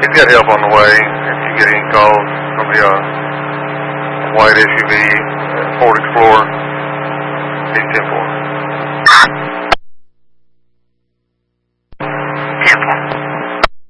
He's got help on the way. If you get any calls from the white SUV, Ford Explorer, he's 10-4.